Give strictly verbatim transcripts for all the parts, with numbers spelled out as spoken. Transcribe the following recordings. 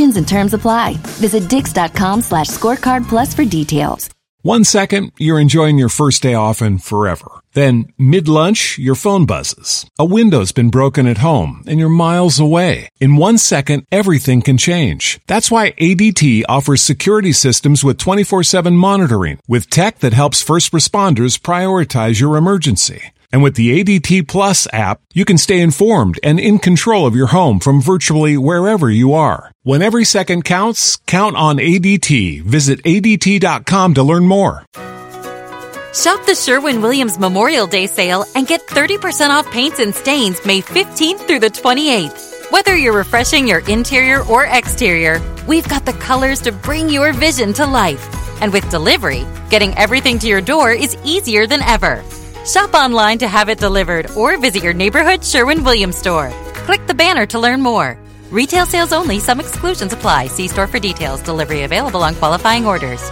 Conditions and terms apply. Visit dix.com slash scorecard plus for details. One second, you're enjoying your first day off and forever. Then, mid-lunch, your phone buzzes. A window's been broken at home and you're miles away. In one second, everything can change. That's why A D T offers security systems with twenty-four seven monitoring, with tech that helps first responders prioritize your emergency. And with the A D T Plus app, you can stay informed and in control of your home from virtually wherever you are. When every second counts, count on A D T. Visit A D T dot com to learn more. Shop the Sherwin-Williams Memorial Day sale and get thirty percent off paints and stains May fifteenth through the twenty-eighth. Whether you're refreshing your interior or exterior, we've got the colors to bring your vision to life. And with delivery, getting everything to your door is easier than ever. Shop online to have it delivered or visit your neighborhood Sherwin-Williams store. Click the banner to learn more. Retail sales only. Some exclusions apply. See store for details. Delivery available on qualifying orders.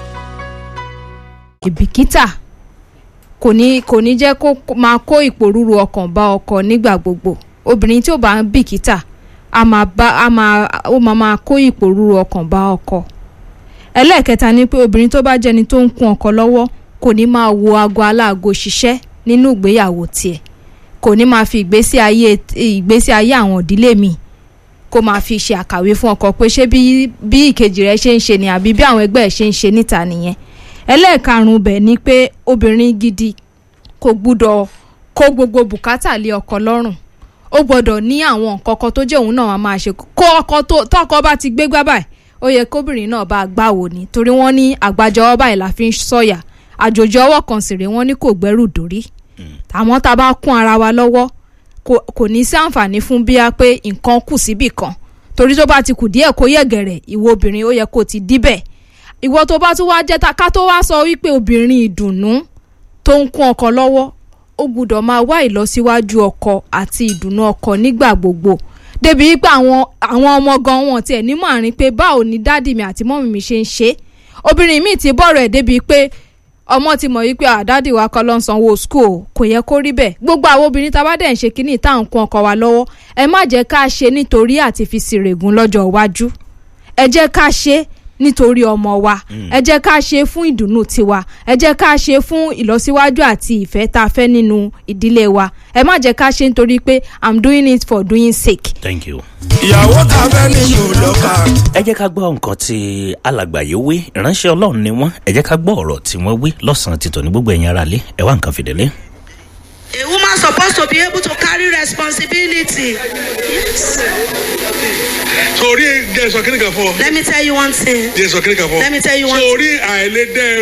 Ìbìkítà kò ní kò ní jẹ́ kó máa kó ìpòrúru ọkàn bá ọkọ nígbà gbogbo. Obìnrin tí ó bá ń bìkítà a máa bá a máa ó máa máa kó ìpòrúru ọkàn bá ọkọ. Ẹlẹ́ẹ̀kẹta ni pé obìnrin tó bá jẹ́ni tó ń kún ọkọ lọ́wọ́ kò ní máa wo aago aláago ṣiṣẹ́ nínú ìgbéyàwó tiẹ̀. Kò ní máa fi ìgbésí ayé ìgbésí ayé àwọn ìdílé mi kó máa fi ṣe àkàwé fún ọkọ pé ṣé bí bí ìkejì rẹ̀ ṣe ń ṣe ni àbí bí àwọn ẹgbẹ́ ẹ̀ ṣe ń ṣe níta nìyẹn. Ẹlẹ́ẹ̀karùn-ún bẹ̀ ni pé obìnrin gidi kò gbúdọ̀ kó gbogbo bùkátà lé ọkọ lọ́rùn. Ó gbọ́dọ̀ ní àwọn nǹkan kan tó jẹ́ òun náà máa ṣe kó ọkọ tó tọ́kọ bá ti gbé gbá báyìí ó yẹ kóbìnrin náà bá gbáwo ni torí wọ́n ní àgbájọ ọwọ́ báyìí la fi ń sọ̀yà àjòjì ọwọ́ kan sì rè wọ́n ní kò gbẹ́rù dórí. Àmọ́ tá bá kún ara wa lọ́wọ́ kò ní sí àǹfààní fún bíyà pé nǹkan kù síbì kan torí tó bá ti kù díẹ̀ kó yẹ̀gẹ̀rẹ̀ ìwọ obìnrin ó yẹ kó ti díbẹ̀. Ìwọ tó bá tún wá jẹ́ ta ká tó wá sọ wípé obìnrin ìdùnnú tó ń kún ọkọ lọ́wọ́ ó gbọ́dọ̀ máa wá ìlọsíwájú ọkọ àti ìdùnnú ọkọ nígbà gbogbo débi wípé àwọn àwọn ọmọ gan wọn tiẹ̀ ní mọ̀ àrín pé báwo ni dádì mi àti mọ́mì mi ṣe ń ṣe. Obìnrin mi ti bọ̀rọ̀ ẹ̀ débi pé ọmọ ti mọ̀ wípé àdádì wa kọ́ ló ń sanwó school kò yẹ kó rí bẹ́ẹ̀. Gbogbo àwọn obìnrin tá bá dẹ̀ ń ṣe kíní tá à ń kún ọkọ wa lọ́wọ́ ẹ má jẹ́ ká ṣe nítorí àti fi sìrègùn lọ́jọ́ iwájú. Ẹ jẹ́ ká ṣe nítorí ọmọ wa. Ẹ jẹ́ ká ṣe fún ìdùnnú tiwa. Ẹ jẹ́ ká ṣe fún ìlọsíwájú àti ìfẹ́ tá fẹ́ nínú ìdílé wa. Ẹ má jẹ́ ká ṣe nítorí pé I'm doing it for doing sake. Thank you. Ìyàwó ta fẹ́ nínú lọ́kà. Ẹ jẹ́ ká gbọ́ nǹkan tí alàgbàyé wí ìránṣẹ́ Ọlọ́run ni wọ́n. Ẹ jẹ́ ká gbọ́ ọ̀rọ̀ tí wọ́n wí lọ́sàn-án títọ̀ ní gbogbo ẹ̀yin ará lé. Ẹ wá nǹkan fìdílé. A woman supposed to be able to carry responsibility. Yes. Sorry, there's a clinic for. Let me tell you one thing. There's a clinic for. Let me tell you one Sorry, I let them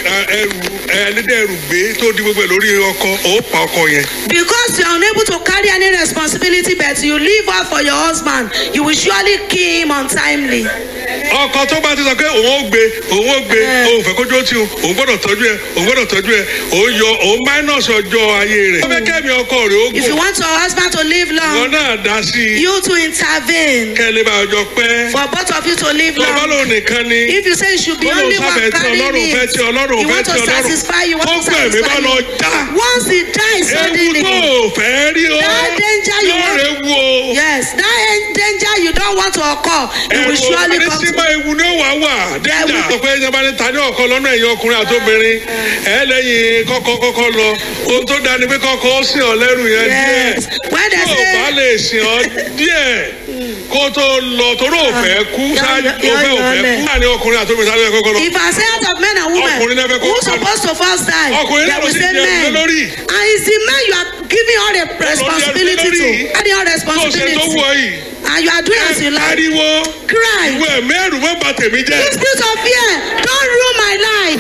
I let them be to do with Lori Oko or Pakoye. Because you're unable to carry any responsibility, but you leave out for your husband, you will surely kill him untimely. Ọkọ tó bá ti sọ pé òun ó gbé òun ó gbé òun fẹ́ kójú tí òun gbọ́dọ̀ tọ́jú ẹ̀ òun gbọ́dọ̀ tọ́jú ẹ̀ òun yọ òun minus ọjọ́ ayé rẹ̀. Ó fẹ́ kẹ́mi ọkọ rẹ̀ ó gùn. If you want your husband to live long, wọn náà dá sí i. you to intervene. Kẹ́lẹ́ bá ọjọ́ pẹ́. For both of you to live long. Lọ́wọ́ lòun nìkan ni. If you say you should be only one carrying it, you want to satisfy, you want to satisfy. Once he dies suddenly, that danger you want, yes, that danger you don't want to occur, it will surely come to wà wà dẹ́jà sọ pé ẹ̀yàn bá ní ta ní ọ̀kan lọ́nà ẹ̀yìn ọkùnrin àtòbìnrin ẹ̀ lẹ́yìn kọ́kọ́ kọ́kọ́ lọ ohun tó dáa ni pé kọ́kọ́ ó sìn ọ́ lẹ́rù yẹn díẹ̀ tó bá lè sìn ọ́ díẹ̀ kó tó lọ torí òfẹ́ kú ṣáájú òfẹ́ òfẹ́ kú láàrin ọkùnrin àtòbìnrin sáré kọ́kọ́ lọ. If I say out of men and women who supposed to first die, they will say men, and it's the men you are giving all the responsibility to, adding all responsibility. And you are doing as you like. Cry. This spirit of fear, don't ruin my life.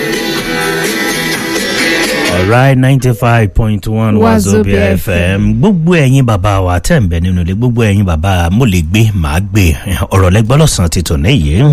All right, ninety-five point one Wazobia F M. Gbogbo ẹ̀yin bàbá wa tẹ́ ń bẹ nínú ilé, gbogbo ẹ̀yin bàbá mo lè gbé màá gbé ọ̀rọ̀ lẹ́gbọ́n lọ́sàn-án ti tò níyì.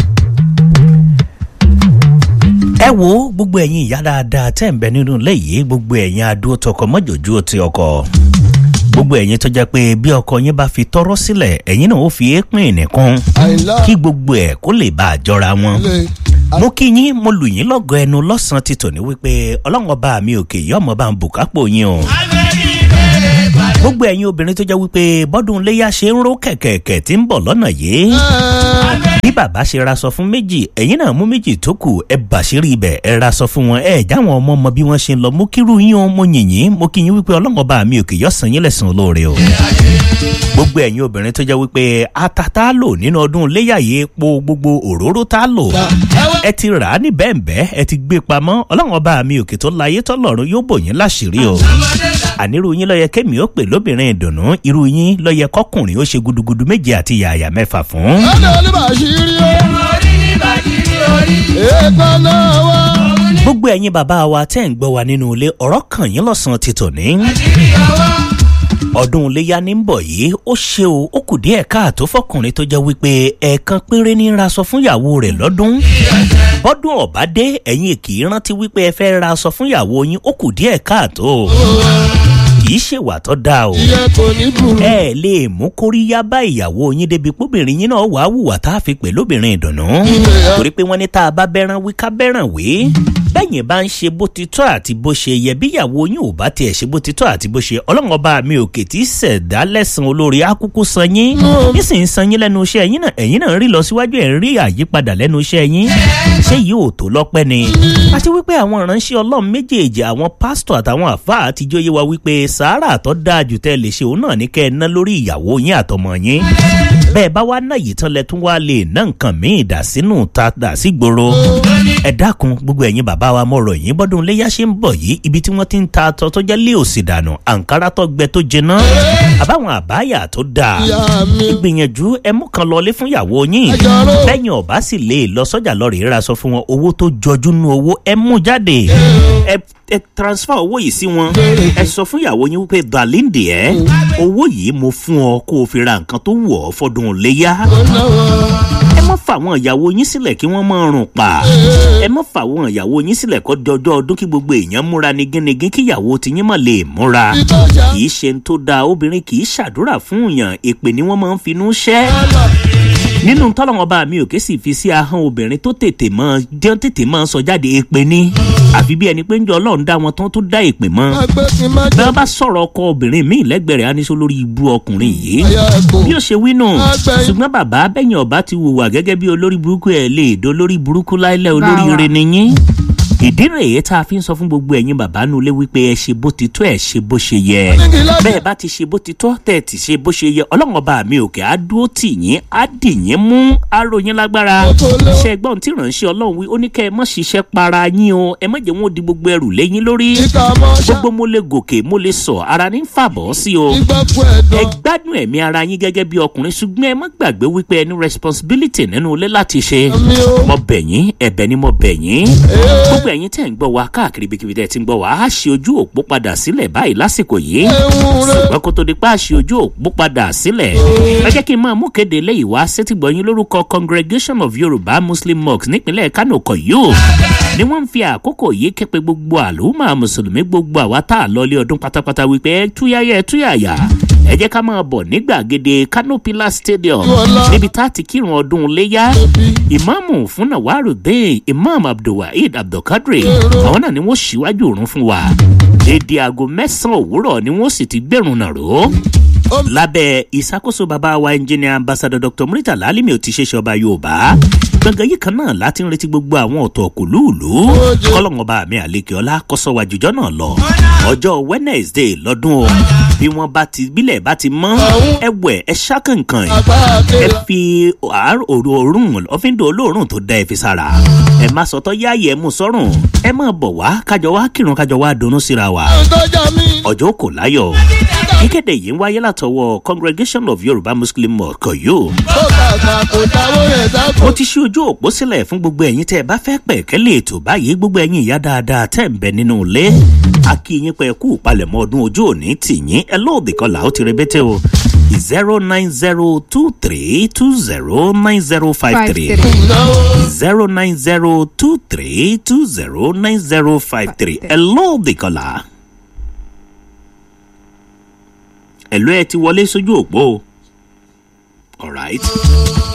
Ẹ wo gbogbo ẹ̀yin ìyá dáadáa tẹ́ ń bẹ nínú ilé yìí, gbogbo ẹ̀yin adúró tọkọ mọ́jòjú ti ọkọ. Gbogbo ẹ̀yin tó jẹ́ pé bí ọkọ yín bá fi tọrọ sílẹ̀ ẹ̀yin náà ó fi èépín nìkan kí gbogbo ẹ̀ kó lè bá àjọra wọn. Mo kí yín mo lù yín lọ́gọ ẹnu lọ́sàn-án ti tòní wípé Ọlọ́run ọba mi òkè yìí ọmọ bá ń bùkápò yín o. Gbogbo ẹ̀yin obìnrin tó jẹ́ wípé bọ́dún léyà ṣe ń ró kẹ̀kẹ̀kẹ̀ tí ń bọ̀ lọ́nà yìí. bàbá ṣe ra sọ fún méjì ẹ̀yin náà mú méjì tó kù ẹ bàṣírí ibẹ̀ ẹ ra sọ fún wọn ẹ jáwọn ọmọ ọmọ bí wọ́n ṣe ń lọ mú kírú yín o mo yìnyín mo kí yín wípé ọlọ́run ọba mi òkè yọ̀sán yín lẹ́sàn olóore o. gbogbo ẹ̀yin obìnrin tó jẹ́ wípé ata tá a lò nínú ọdún léyàyé epo gbogbo òróró tá a lò ẹ ti rà á ní bẹ́ẹ̀nbẹ́ ẹ ti gbé pamọ́ ọlọ́run ọba mi òkè tó láyé tọ́lọ́run yóò bò yín láṣìírí o. ànírú yín lọ́yẹ kémi ó pè lóbìnrin ìdùnnú irú yín lọ́yẹ kọkùnrin ó ṣe gudugudu méje àti yàyà mẹ́fà fún. ọ̀dọ̀ oníbàṣírí o. orí ní bàṣírí orí. èèkàn náà wá. gbogbo ẹ̀yin bàbá wa tẹ́ ń gbọ́ wa nínú ilé ọ̀rọ̀ kàn yín lọ́sàn-án ti tòní. ọdún iléyá ní ń bọ̀ yìí ó ṣe o ó kù díẹ̀ káàtó fọkùnrin tó jẹ́ wípé ẹ̀ẹ̀kan péré ní ra aṣọ fún ìyàwó rẹ̀ lọ́dún. bọ́dún ọ̀bá dé ẹ̀yin kì í rántí wípé ẹ fẹ́ ra aṣọ fún ìyàwó yín ó kù díẹ̀ káàtó. kì í ṣèwà tó dáa o. ẹ lè mú kóríyá bá ìyàwó yín débi póbìnrin yín náà wàá wùwà tá a fi pè lóbìnrin ìdùnnú. torí pé wọ́n ní tá a bá bẹ́ràn wí ká bẹ́ràn wí. bẹ́yìn bá ń ṣe bó ti tọ́ àti bó ṣe yẹ bí ìyàwó yín ò bá tiẹ̀ ṣe bó ti tọ́ àti bó ṣe ọlọ́run ọba mi òkè tí ṣẹ̀dá lẹ́sàn olórí akúkú san yín. nísìnyí san yín lẹ́nu iṣẹ́ yín náà ẹ̀yin náà rí lọ síwájú ẹ̀ ń rí àyípadà lẹ́nu iṣẹ́ yín. ṣé yìí ò tó lọ́pẹ́ ni. àti wípé àwọn ìránṣẹ́ ọlọ́run méjèèjì àwọn pásítọ̀ àtàwọn àfáà àtijọ́ yé wa wípé sàárà tó dáa jù tẹ́ lè ṣe òun náà ní kẹ́ ẹ ná lórí ìyàwó yín àtọmọ yín. bẹ́ẹ̀ bá wá náà yìí tán lẹ tún wá lè ná nǹkan míì dà sínú ta dà sí gbòòrò. ẹ dákun gbogbo ẹ̀yin bàbá wa mọ̀rọ̀ yín bọ́dún léyà ṣe ń bọ̀ yìí ibi tí wọ́n ti ń ta atọ́ tó jẹ́ lé òsì dànù àǹkárá tó gbẹ tó jẹná àbáwọn àbáyà tó dáa. ìgbìyànjú ẹ mú kan lọlé fún ìyàwó yín bẹ́yìn ọ̀bá sì lè lọ sọ́jà lọ rèé ra sọ fún wọn owó tó jọjú nú owó ẹ mú jáde ẹ ẹ transfer owó yìí sí wọn ẹ sọ fún ìyàwó yín wípé dalindi ẹ owó yìí mo fún ọ kó o fi ra nǹkan tó wọ̀ ọ́ fọdún léyà. ẹ má fà àwọn ìyàwó yín sílẹ̀ kí wọ́n máa rùn pa ẹ má fà àwọn ìyàwó yín sílẹ̀ kó dọjọ́ ọdún kí gbogbo èèyàn múra ní gínigín kí ìyàwó ti yín má lè múra kì í ṣe ń tó da obìnrin kì í ṣàdúrà fún èèyàn èpè ni wọ́n máa ń finú ṣẹ́ nínú tọ́lọ́wọ́n bá mi òkè sì fi sí ahọ́n obìnrin tó tètè mọ́ jẹun tètè mọ́ sọ jáde èpè ni àfi bí ẹni pé ń jọ ọlọ́run dá wọn tán tó dá èpè mọ́ bí wọ́n bá sọ̀rọ̀ ọkọ obìnrin míì lẹ́gbẹ̀rẹ̀ aníṣó lórí ibú ọkùnrin yìí bí ó ṣe wí nù ṣùgbọ́n bàbá bẹ́yìn ọba ti hùwà gẹ́gẹ́ bí olórí burúkú ẹ̀ lè do lórí burúkú láìlẹ̀ olórí ire nìyí ìdí rèé tá a fi ń sọ fún gbogbo ẹ̀yin bàbá nulẹ̀ wípé ẹ ṣe bó ti tó ẹ ṣe bó ṣe yẹ bẹ́ẹ̀ bá ti ṣe bó ti tó tẹ̀ ti ṣe bó ṣe yẹ ọlọ́run ọba mi òkè á dúró tì yín á dì yín mú á ro yín lágbára ṣe ẹgbọ́n tí ìránṣẹ́ ọlọ́run wí ó ní kẹ́ ẹ mọ̀ ṣiṣẹ́ para yín o ẹ má jẹ́ wọn ó di gbogbo ẹrù lẹ́yìn lórí gbogbo mo lè gòkè mo lè sọ ara ní fàbọ̀ sí o ẹ gbádùn ẹ̀mí ara yín gẹ́gẹ́ bí ọkùnrin ṣùgbọ́n ẹ má gbàgbé wípé ẹ ní responsibility nínú ilé láti ṣe mo bẹ̀ yín ẹ̀bẹ̀ ni mo bẹ̀ yín gbogbo ẹ̀yin tẹ́ ń gbọ́ wa káàkiri ibikíbi tẹ́ ti ń gbọ́ wa á ṣe ojú òpó padà sílẹ̀ báyìí lásìkò yìí ṣùgbọ́n kó tó di pa á ṣe ojú òpó padà sílẹ̀ ẹ jẹ́ kí n máa mú kéde léyìí wá sétígbọ̀yìn lórúkọ Congregation of Yorùbá Muslim Mosques nípínlẹ̀ Kano Koyo ni wọ́n ń fi àkókò yìí képe gbogbo àlùmọ́ mùsùlùmí gbogbo àwa tá a lọlé ọdún pátápátá wípé túyáyá ẹ túyàyà ẹ jẹ́ ká máa bọ̀ ní gbàgede Kano Pillar Stadium níbi tá a ti kírun ọdún léyá ìmáàmù fún Nawarudeen Imam Abdulwaheed Abdulkadri àwọn náà ni wọ́n ṣíwájú òrùn fún wa dédé aago mẹ́sàn-án òwúrọ̀ ni wọ́n sì ti gbẹ̀rùn náà ró lábẹ́ ìṣàkóso bàbá wa engineer ambassador Doctor Muritala Alimi ò ti ṣe ṣọba Yorùbá gbọ̀ngàn yìí kan náà láti ń retí gbogbo àwọn ọ̀tọ̀ kùlùlù kọ́lọ́ngàn bá mi àlekè ọlá kọ́sọ́wà jùjọ́ náà lọ ọjọ́ Wednesday lọ́dún o bí wọ́n bá ti bílẹ̀ bá ti mọ́ ẹ wẹ̀ ẹ ṣàkànkàn ẹ fi òórùn ọ̀fíńdò olóòórùn tó dá ẹ fi sára ẹ má sọtọ́ yáàyè ẹ mú sọ́rùn ẹ má bọ̀ wá kájọ wá kírun kájọ wá dunnú síra wa ọjọ́ kò láyọ̀ ìkéde yìí ń wáyé látọwọ́ Congregation of Yorùbá Muslim Mosques Koyo. ó ti ṣí ojú òpó sílẹ̀ fún gbogbo ẹ̀yin tẹ́ ẹ bá fẹ́ pẹ̀kẹ́lẹ̀ ètò báyìí gbogbo ẹ̀yin ìyá dáadáa tẹ́ ń bẹ nínú ilé akíyín pé kú palẹ̀mọ́ ọdún ojú òní tì yín ẹ lóòdì kọlà ó ti rebete o zero nine zero two three two zero nine zero five three zero nine zero two three two zero nine zero five three ẹ lóòdì kọlà. ẹ̀lú ẹ ti wọlé sójú òpó all right.